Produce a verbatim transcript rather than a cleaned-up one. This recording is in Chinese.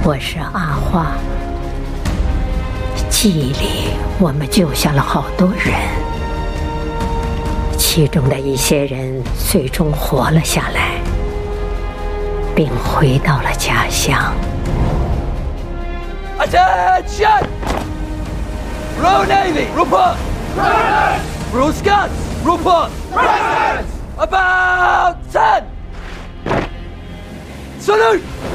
我是阿花。记忆里，我们救下了好多人，其中的一些人最终活了下来，并回到了家乡。 Attention! Royal Navy, report! Present! Royal Scots, report! Present! About ten! Salute!